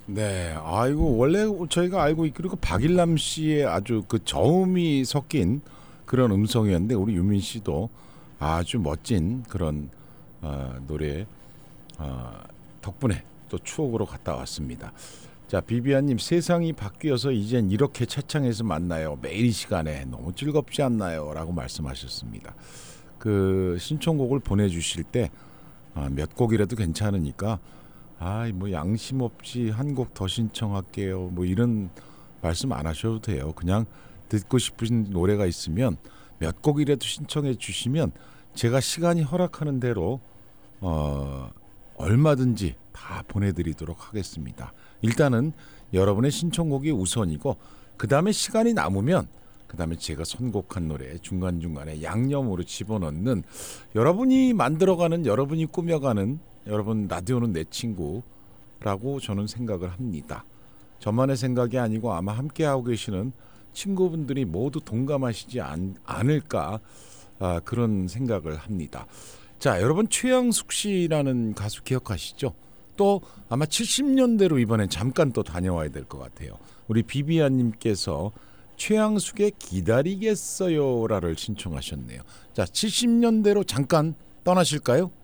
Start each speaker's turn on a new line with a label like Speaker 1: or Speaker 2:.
Speaker 1: 네, 아이고 원래 저희가 알고 있기로 그 박일남 씨의 아주 그 저음이 섞인 그런 음성이었는데 우리 유민 씨도 아주 멋진 그런 노래 덕분에 또 추억으로 갔다 왔습니다. 자, 비비안님 세상이 바뀌어서 이젠 이렇게 차창에서 만나요. 매일 이 시간에 너무 즐겁지 않나요? 라고 말씀하셨습니다. 그 신청곡을 보내주실 때 몇 곡이라도 괜찮으니까 뭐 양심 없이 한 곡 더 신청할게요. 뭐 이런 말씀 안 하셔도 돼요. 그냥 듣고 싶으신 노래가 있으면 몇 곡이라도 신청해 주시면 제가 시간이 허락하는 대로 얼마든지 다 보내드리도록 하겠습니다. 일단은 여러분의 신청곡이 우선이고 그 다음에 시간이 남으면 그 다음에 제가 선곡한 노래 중간중간에 양념으로 집어넣는 여러분이 만들어가는 여러분이 꾸며가는 여러분 라디오는 내 친구라고 저는 생각을 합니다. 저만의 생각이 아니고 아마 함께하고 계시는 친구분들이 모두 동감하시지 않을까 그런 생각을 합니다. 자, 여러분 최양숙 씨라는 가수 기억하시죠? 또 아마 70년대로 이번엔 잠깐 또 다녀와야 될 것 같아요. 우리 비비안님께서 최양숙의 기다리겠어요라를 신청하셨네요. 자, 70년대로 잠깐 떠나실까요?